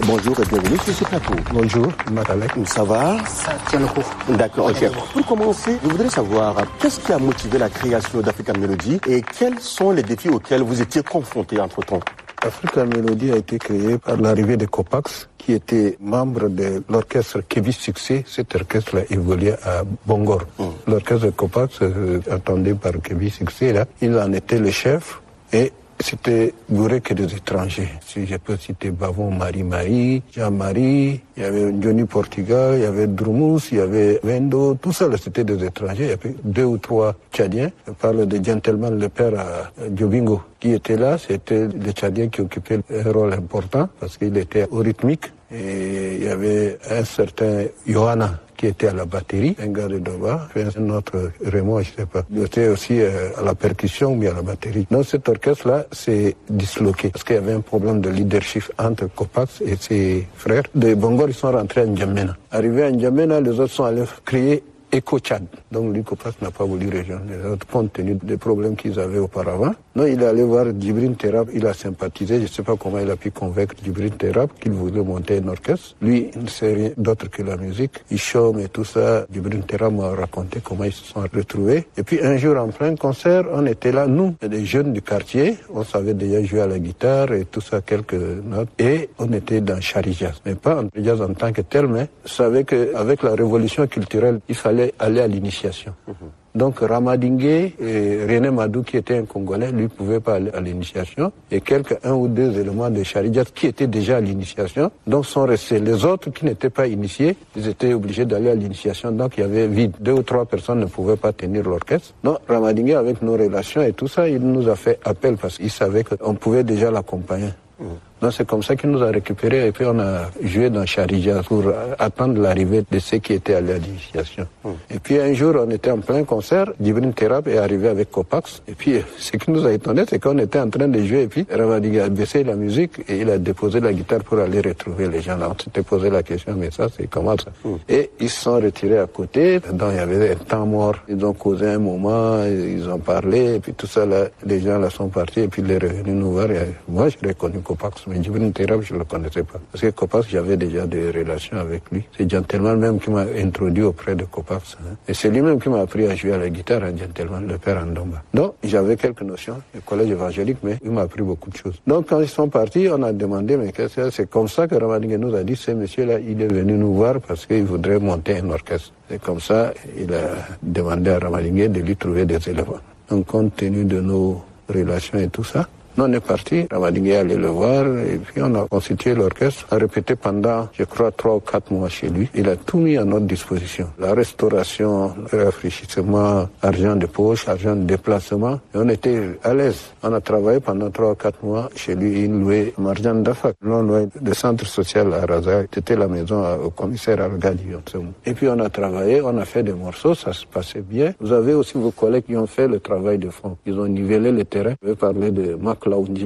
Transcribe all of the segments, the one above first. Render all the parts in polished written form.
Bonjour et bienvenue sur ce plateau. Bonjour, Matalek. Ça va? Ça tient le coup. D'accord, ok. Pour commencer, je voudrais savoir qu'est-ce qui a motivé la création d'African Melody et quels sont les défis auxquels vous étiez confrontés entre-temps? African Melody a été créé par l'arrivée de Copax, qui était membre de l'orchestre Kébi Succès. Cet orchestre a évolué à Bongor. L'orchestre de Copax, entendu par Kébi Succès, là, il en était le chef et c'était bourré que des étrangers. Si je peux citer Bavon Marie-Marie, Jean-Marie, il y avait Johnny Portugal, il y avait Droumous, il y avait Wendo, tout ça c'était des étrangers. Il y avait 2 ou 3 Tchadiens. Je parle de Gentleman, le père Diobingo, qui était là. C'était des Tchadiens qui occupaient un rôle important parce qu'il était au rythmique. Et il y avait un certain Johanna qui était à la batterie, un gars de Doba, un autre Raymond, je sais pas. Il était aussi à la percussion, mais à la batterie. Donc cet orchestre-là s'est disloqué parce qu'il y avait un problème de leadership entre Copax et ses frères. De Bongor, ils sont rentrés à N'Djamena. Arrivés à N'Djamena, les autres sont allés créer Eco-Tchad. Donc lui, Copax n'a pas voulu rejoindre les autres compte tenu des problèmes qu'ils avaient auparavant. Donc il est allé voir Djibril Terab, il a sympathisé, je ne sais pas comment il a pu convaincre Djibril Terab qu'il voulait monter un orchestre. Lui, il ne sait rien d'autre que la musique. Il chôme et tout ça. Djibril Terab m'a raconté comment ils se sont retrouvés. Et puis un jour en plein concert, on était là, nous, des jeunes du quartier, on savait déjà jouer à la guitare et tout ça, quelques notes. Et on était dans Charijaz. Mais pas en jazz en tant que tel, mais on savait qu'avec la révolution culturelle, il fallait aller à l'initiation. Donc Ramadingué et René Madou, qui était un Congolais, lui pouvait pas aller à l'initiation. Et un ou deux éléments de Charijaz qui étaient déjà à l'initiation, donc sont restés. Les autres qui n'étaient pas initiés, ils étaient obligés d'aller à l'initiation. Donc il y avait vide. 2 ou 3 personnes ne pouvaient pas tenir l'orchestre. Donc Ramadingué, avec nos relations et tout ça, il nous a fait appel parce qu'il savait qu'on pouvait déjà l'accompagner. Donc c'est comme ça qu'il nous a récupérés et puis on a joué dans Charijaz pour attendre l'arrivée de ceux qui étaient allés à l'initiation. Et puis un jour, on était en plein concert, Djibril Terab est arrivé avec Copax. Et puis ce qui nous a étonné, c'est qu'on était en train de jouer et puis Ramadingué a baissé la musique et il a déposé la guitare pour aller retrouver les gens là. On s'était posé la question, mais ça c'est comment ça? Et ils se sont retirés à côté, donc il y avait un temps mort. Ils ont causé un moment, ils ont parlé et puis tout ça là, les gens là sont partis et puis il est revenu nous voir. Et moi j'ai reconnu Copax. Mais Djibril Terab, je ne le connaissais pas. Parce que Copax, j'avais déjà des relations avec lui. C'est Gentleman même qui m'a introduit auprès de Copax. Et c'est lui-même qui m'a appris à jouer à la guitare, un Gentleman, le père Ndomba. Donc, j'avais quelques notions, le collège évangélique, mais il m'a appris beaucoup de choses. Donc, quand ils sont partis, on a demandé, mais qu'est-ce que c'est? C'est comme ça que Ramadingué nous a dit, ce monsieur-là, il est venu nous voir parce qu'il voudrait monter un orchestre. Et comme ça, il a demandé à Ramadingué de lui trouver des éléments. Donc, compte tenu de nos relations et tout ça, on est parti, Ramadingué est allé le voir et puis on a constitué l'orchestre, a répété pendant, je crois, 3 ou 4 mois chez lui. Il a tout mis à notre disposition. La restauration, le rafraîchissement, argent de poche, argent de déplacement. Et on était à l'aise. On a travaillé pendant 3 ou 4 mois chez lui. Il louait Marjan Dafak, non loin du centre social à Razak. C'était la maison au commissaire Al-Gadi. Et puis on a travaillé, on a fait des morceaux, ça se passait bien. Vous avez aussi vos collègues qui ont fait le travail de fond. Ils ont nivellé le terrain. Je vais parler de Mac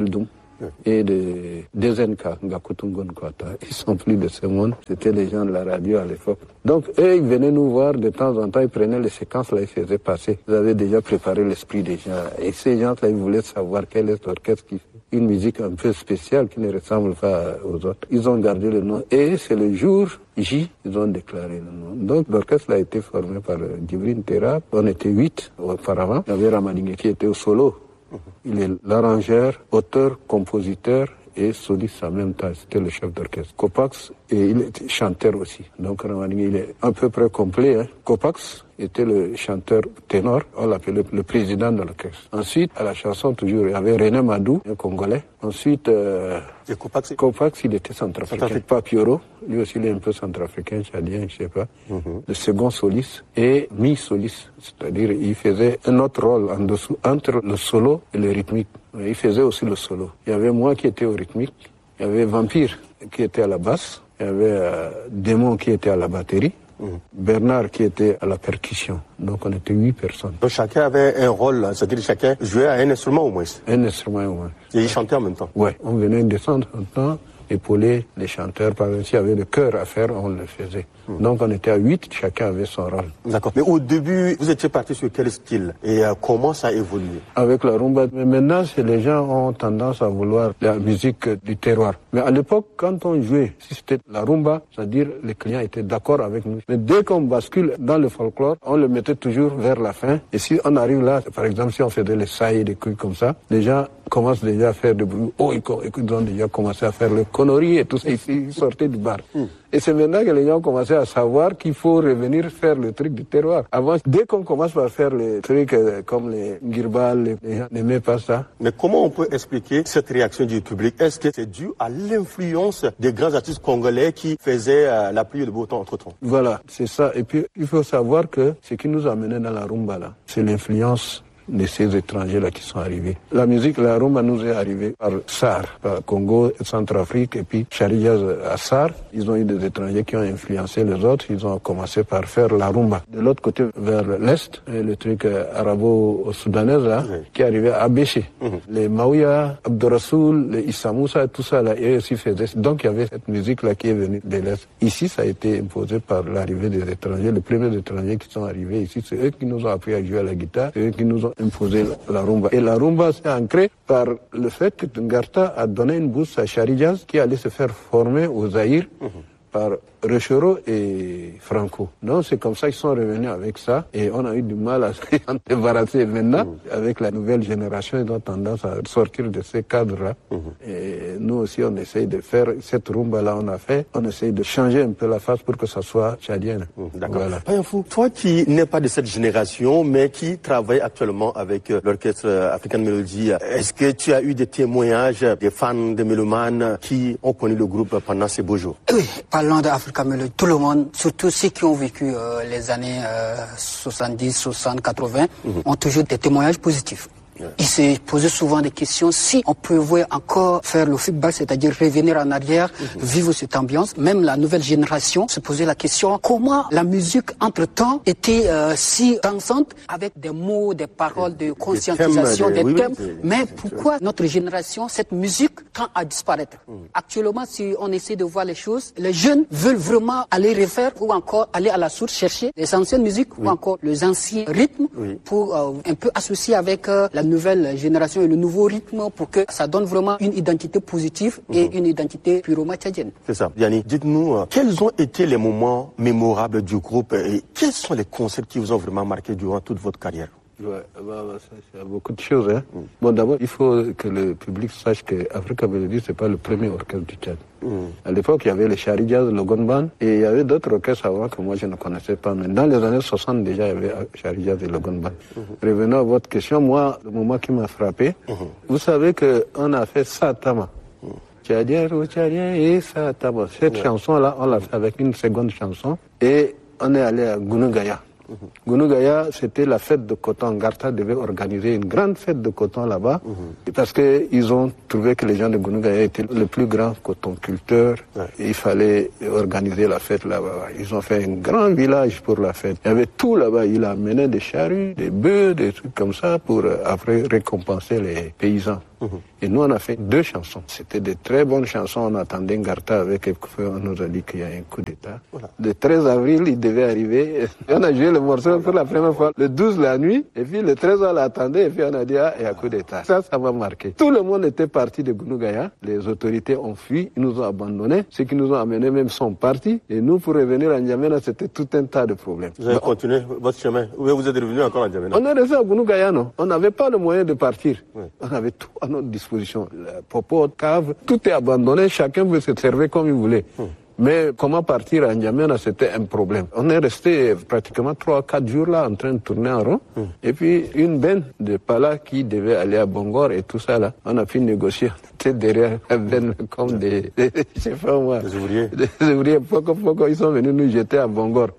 et de DZNK, Ngakutungon Kwata. Ils sont plus de ce monde. C'était les gens de la radio à l'époque. Donc, eux, ils venaient nous voir de temps en temps, ils prenaient les séquences là, ils faisaient passer. Ils avaient déjà préparé l'esprit des gens. Et ces gens-là, ils voulaient savoir quel est l'orchestre qui fait une musique un peu spéciale qui ne ressemble pas aux autres. Ils ont gardé le nom. Et c'est le jour J, ils ont déclaré le nom. Donc, l'orchestre a été formé par Djibril Terab. On était 8 auparavant. Il y avait Ramadingué qui était au solo. Il est l'arrangeur, auteur, compositeur et soliste en même temps. C'était le chef d'orchestre. Copax, et il était chanteur aussi. Donc Ramadingué, il est à peu près complet. Hein. Copax était le chanteur ténor, on l'appelait le président de l'orchestre. Ensuite, à la chanson, toujours, il y avait René Madou, un Congolais. Ensuite, Copax, il était centrafricain. Papioro, lui aussi, il est un peu centrafricain, tchadien, je sais pas. Le second soliste et mi-soliste. C'est-à-dire, il faisait un autre rôle en dessous, entre le solo et le rythmique. Il faisait aussi le solo. Il y avait moi qui étais au rythmique. Il y avait Vampire qui était à la basse. Il y avait Démon qui était à la batterie. Bernard qui était à la percussion. Donc on était 8 personnes. Donc chacun avait un rôle, c'est-à-dire chacun jouait à un instrument au moins. Un instrument au moins. Et ils chantaient en même temps. Ouais, on venait descendre en même temps, épauler les chanteurs. Par exemple, s'il y avait le chœur à faire, on le faisait. Donc on était à 8, chacun avait son rôle. D'accord. Mais au début, vous étiez parti sur quel style et comment ça a évolué? Avec la rumba. Mais maintenant, les gens ont tendance à vouloir la musique du terroir. Mais à l'époque, quand on jouait, si c'était la rumba, c'est-à-dire les clients étaient d'accord avec nous. Mais dès qu'on bascule dans le folklore, on le mettait toujours vers la fin. Et si on arrive là, par exemple, si on faisait les sailles, des trucs comme ça, les gens commencent déjà à faire du bruit. Oh, ils ont déjà commencé à faire le conneries et tout ça. Ils sortaient du bar. Et c'est maintenant que les gens ont commencé à savoir qu'il faut revenir faire le truc du terroir. Avant, dès qu'on commence par faire les trucs comme les girbal, les gens n'aimaient pas ça. Mais comment on peut expliquer cette réaction du public? Est-ce que c'est dû à l'influence des grands artistes congolais qui faisaient la pluie et le beau temps entre-temps? Voilà, c'est ça. Et puis, il faut savoir que ce qui nous a amené dans la rumba, là, c'est l'influence de ces étrangers-là qui sont arrivés. La musique, la rumba nous est arrivée par SAR, par Congo, Centrafrique, et puis Chariaz à SAR. Ils ont eu des étrangers qui ont influencé les autres. Ils ont commencé par faire la rumba. De l'autre côté, vers l'Est, le truc arabo-soudanais, là, qui arrivait à Béché. Les Maouya, Abdurrasoul, les Issa Moussa, tout ça, là, eux aussi faisaient. Donc, il y avait cette musique-là qui est venue de l'Est. Ici, ça a été imposé par l'arrivée des étrangers. Les premiers étrangers qui sont arrivés ici, c'est eux qui nous ont appris à jouer à la guitare. C'est eux qui nous ont imposé la rumba. Et la rumba s'est ancrée par le fait que Ngarta a donné une bourse à Chariaz qui allait se faire former au Zaïre par Rechero et Franco. Donc c'est comme ça qu'ils sont revenus avec ça et on a eu du mal à s'en débarrasser. Maintenant, avec la nouvelle génération, ils ont tendance à sortir de ces cadres-là. Et nous aussi, on essaye de faire cette rumba-là, on essaye de changer un peu la face pour que ça soit tchadienne. D'accord. Voilà. Payafou, toi qui n'es pas de cette génération, mais qui travaille actuellement avec l'orchestre African Melody, est-ce que tu as eu des témoignages des fans, des mélomanes qui ont connu le groupe pendant ces beaux jours? Oui, parlant d'African Melody, tout le monde, surtout ceux qui ont vécu les années 70, 60, 80, ont toujours des témoignages positifs. Il s'est posé souvent des questions si on pouvait encore faire le feedback, c'est-à-dire revenir en arrière, vivre cette ambiance. Même la nouvelle génération se posait la question comment la musique entre-temps était si dansante avec des mots, des paroles de conscientisation, des thèmes. Mais pourquoi notre génération, cette musique tend à disparaître? Actuellement, si on essaie de voir les choses, les jeunes veulent vraiment aller refaire ou encore aller à la source chercher les anciennes musiques ou encore les anciens rythmes pour un peu associer avec la nouvelle génération et le nouveau rythme pour que ça donne vraiment une identité positive et une identité purement tchadienne. C'est ça. Yannick, dites-nous, quels ont été les moments mémorables du groupe et quels sont les concerts qui vous ont vraiment marqué durant toute votre carrière? Ouais, il y a beaucoup de choses. Hein. Bon, d'abord, il faut que le public sache que Africa Melody, c'est pas le premier orchestre du Tchad. À l'époque, il y avait les Chariaz, le Gonban, et il y avait d'autres orchestres avant que moi je ne connaissais pas. Mais dans les années 60, déjà, il y avait Chariaz et le Gonban. Revenons à votre question, moi, le moment qui m'a frappé, vous savez qu'on a fait Satama. Tchadien et Satama. Cette chanson-là, on l'a fait avec une seconde chanson, et on est allé à Gounogaya. Gounogaya, c'était la fête de coton. Ngarta devait organiser une grande fête de coton là-bas parce qu'ils ont trouvé que les gens de Gounogaya étaient le plus grand cotonculteur. Il fallait organiser la fête là-bas. Ils ont fait un grand village pour la fête. Il y avait tout là-bas. Il a amené des charrues, des bœufs, des trucs comme ça pour après récompenser les paysans. Et nous, on a fait 2 chansons. C'était de très bonnes chansons. On attendait Ngarta avec on nous a dit qu'il y a un coup d'État. Le 13 avril, il devait arriver. On a joué le morceau pour la première fois le 12 la nuit. Et puis le 13, on l'attendait. Et puis on a dit, il y a un coup d'État. Ça m'a marqué. Tout le monde était parti de Gounogaya. Les autorités ont fui. Ils nous ont abandonnés. Ceux qui nous ont amenés même sont partis. Et nous, pour revenir à N'Djamena, c'était tout un tas de problèmes. Vous avez continué votre chemin. Ou vous êtes revenu encore à N'Djamena? On est resté à Gounogaya, non. On n'avait pas le moyen de partir. On avait tout à notre disposition. La popote, cave, tout est abandonné. Chacun veut se servir comme il voulait. Mais comment partir à N'Djamena, c'était un problème. On est resté pratiquement 3-4 jours là en train de tourner en rond. Et puis une benne de Pala qui devait aller à Bongor et tout ça là, on a pu négocier. C'était derrière la benne comme je sais pas moi, des ouvriers. Des ouvriers, ils sont venus nous jeter à Bongor.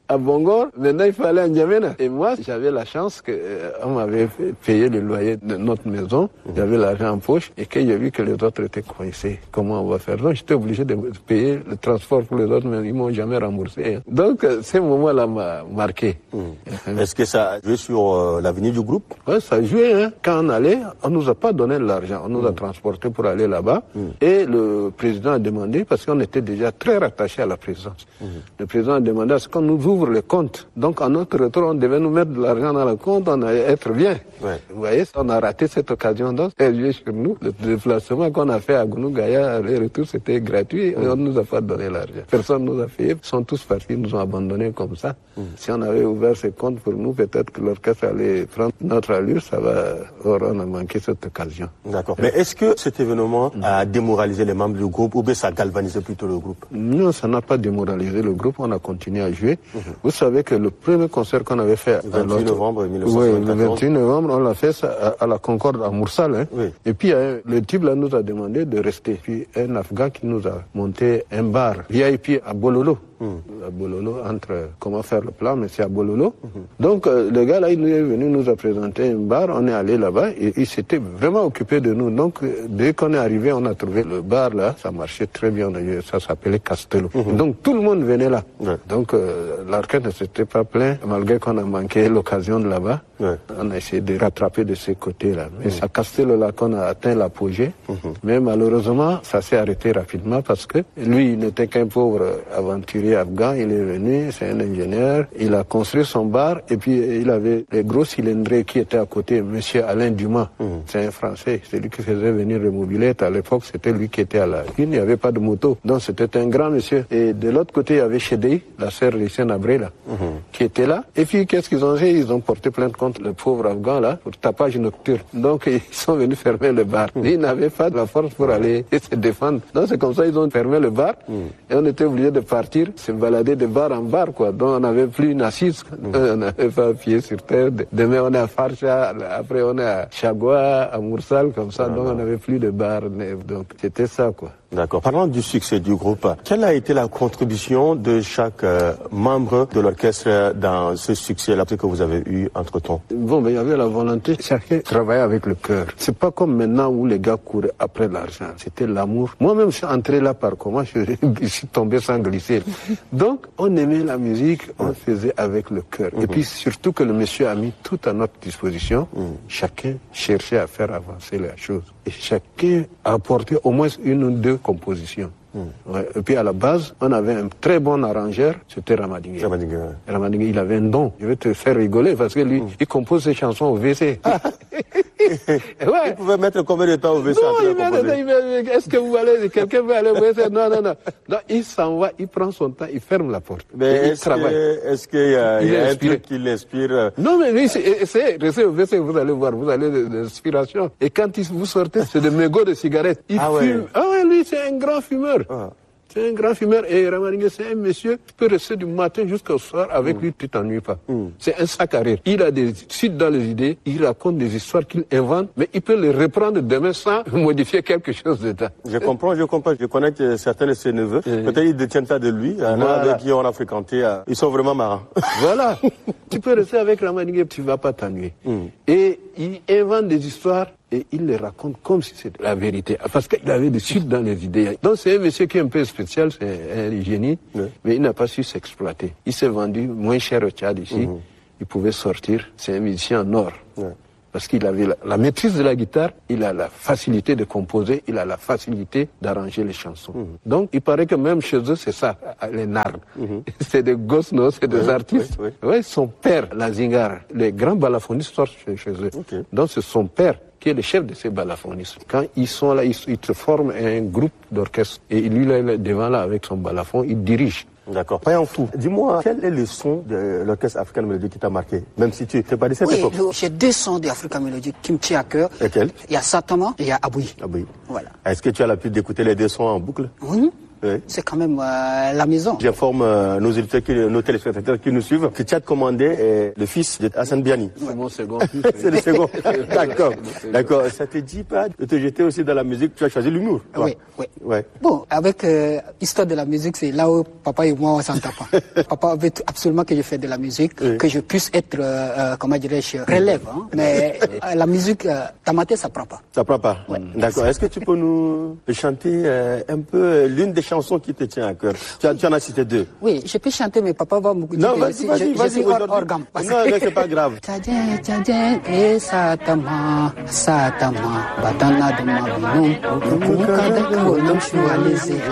à Bongor, maintenant il fallait à N'Djamena. Et moi, j'avais la chance qu'on m'avait payé le loyer de notre maison, j'avais l'argent en poche, et que j'ai vu que les autres étaient coincés. Comment on va faire? Donc j'étais obligé de payer le transport pour les autres, mais ils m'ont jamais remboursé. Hein. Donc ces moments-là m'a marqué. Est-ce que ça a joué sur l'avenir du groupe? Oui, ça a joué. Hein. Quand on allait, on nous a pas donné de l'argent, on nous a transportés pour aller là-bas. Et le président a demandé, parce qu'on était déjà très rattachés à la présidence, le président a demandé à ce qu'on nous ouvre le compte. Donc à notre retour, on devait nous mettre de l'argent dans le compte, on allait être bien. Ouais. Vous voyez, on a raté cette occasion. Donc c'est joué sur nous. Le déplacement qu'on a fait à Gounou-Gaya, le retour c'était gratuit, et on ne nous a pas donné l'argent. Personne ne nous a fait, ils sont tous partis, ils nous ont abandonnés comme ça. Si on avait ouvert ce compte pour nous, peut-être que l'orchestre allait prendre notre allure, ça va, on a manqué cette occasion. D'accord. Mais est-ce que cet événement a démoralisé les membres du groupe ou bien ça a galvanisé plutôt le groupe? Non, ça n'a pas démoralisé le groupe, on a continué à jouer. Vous savez que le premier concert qu'on avait fait... Le 28 novembre 1974. Oui, le 28 novembre, on l'a fait ça à la Concorde à Moursal. Hein. Oui. Et puis le type là nous a demandé de rester. Puis un Afghan qui nous a monté un bar VIP à Bololo. À Bololo, entre comment faire le plan, mais c'est à Bololo. Donc le gars là, il est venu nous a présenté un bar, on est allé là-bas et il s'était vraiment occupé de nous. Donc dès qu'on est arrivé, on a trouvé le bar là, ça marchait très bien, ça s'appelait Castello. Donc tout le monde venait là. Donc l'orchestre ne s'était pas plaint, malgré qu'on a manqué l'occasion de là-bas. On a essayé de rattraper de ces côtés-là. Mais c'est à Castello là qu'on a atteint l'apogée. Mais malheureusement, ça s'est arrêté rapidement parce que lui, il n'était qu'un pauvre aventurier afghan, il est venu, c'est un ingénieur, il a construit son bar et puis il avait les gros cylindrés qui étaient à côté, monsieur Alain Dumas, c'est un Français, c'est lui qui faisait venir le mobilette, à l'époque c'était lui qui était à la une, il n'y avait pas de moto, donc c'était un grand monsieur. Et de l'autre côté il y avait Chédei, la sœur de Lucien Abré là, qui était là, et puis qu'est-ce qu'ils ont fait? Ils ont porté plainte contre le pauvre afghan là, pour tapage nocturne, donc ils sont venus fermer le bar. Ils n'avaient pas de la force pour aller se défendre, donc c'est comme ça ils ont fermé le bar, et on était obligé de partir, se balader de bar en bar, quoi. Donc on n'avait plus une assise, on n'avait pas pied sur terre. Demain on est à Farcha, après on est à Chagua, à Moursal, comme ça, donc on n'avait plus de bar. Donc c'était ça, quoi. D'accord. Parlant du succès du groupe, quelle a été la contribution de chaque membre de l'orchestre dans ce succès-là que vous avez eu entre-temps? Bon, il y avait la volonté, chacun travaillait avec le cœur. C'est pas comme maintenant où les gars courent après l'argent. C'était l'amour. Moi-même, je suis entré là par comment je suis tombé sans glisser. Donc, on aimait la musique, on faisait avec le cœur. Et puis surtout que le monsieur a mis tout à notre disposition. Chacun cherchait à faire avancer la chose. Et chacun a apporté au moins une ou deux compositions. Ouais. Et puis à la base, on avait un très bon arrangeur, c'était Ramadingue. Ramadingue, il avait un don. Je vais te faire rigoler parce que lui, il compose ses chansons au WC. Il pouvait mettre combien de temps au WC? Non, est-ce que vous allez, quelqu'un veut aller au WC? Non. Donc il s'en va, il prend son temps, il ferme la porte. Mais est-ce qu'il y a un truc qui l'inspire? Non, mais lui, restez au WC, vous allez voir, vous allez de l'inspiration. Et quand vous sortez, c'est des mégots de cigarettes. Il fume. Lui, c'est un grand fumeur. C'est un grand fumeur et Ramadingue, c'est un monsieur qui peut rester du matin jusqu'au soir avec lui, tu t'ennuies pas. C'est un sac à rire. Il a des suites dans les idées, il raconte des histoires qu'il invente, mais il peut les reprendre demain sans modifier quelque chose dedans. Je comprends. Je connais que certains de ses neveux, peut-être ils détiennent ça de lui, avec qui on a fréquenté, ils sont vraiment marrants. Voilà. Tu peux rester avec Ramadingue, tu vas pas t'ennuyer. Et il invente des histoires et il les raconte comme si c'était la vérité. Parce qu'il avait des suites dans les idées. Donc c'est un monsieur qui est un peu spécial, c'est un génie, mais il n'a pas su s'exploiter. Il s'est vendu moins cher au Tchad ici. Il pouvait sortir. C'est un musicien en or. Parce qu'il avait la maîtrise de la guitare, il a la facilité de composer, il a la facilité d'arranger les chansons. Donc il paraît que même chez eux, c'est ça, les nards. C'est des gosses, non, c'est des artistes. Ouais, son père, la Zingar, les grands balafonists sortent chez eux. Donc c'est son père qui est le chef de ces balafonists. Quand ils sont là, ils se forment un groupe d'orchestre. Et lui, là, il est devant là avec son balafon, il dirige. D'accord. Pas en tout. Dis-moi, quel est le son de l'orchestre African Melody qui t'a marqué? Même si tu n'es pas de cette époque. J'ai deux sons d'African Melody qui me tiennent à cœur. Lesquels? Il y a Satama et il y a Aboui. Aboui. Voilà. Est-ce que tu as l'habitude d'écouter les deux sons en boucle? Oui. c'est quand même la maison. J'informe nos auditeurs, nos téléspectateurs qui nous suivent que Tchad Commandé est le fils de Hassan Biani. C'est mon second fils. C'est le second. D'accord. D'accord. Ça te dit pas de te jeter aussi dans la musique? Tu as choisi l'humour. Oui. Ouais. Bon, avec l'histoire de la musique, c'est là où papa et moi on s'entend pas. Papa veut absolument que je fasse de la musique, que je puisse être, comment dirais-je, relève. Hein. Mais la musique, dans ma tête, ça prend pas. Ça prend pas. D'accord. Est-ce que tu peux nous chanter un peu l'une des chansons qui te tient à cœur? Tu en as cité 2. Oui, je peux chanter, mais papa va me dire non, que vas-y, je suis hors gamme. Non, c'est pas grave. Tchadien, et satama, batana de ma binum,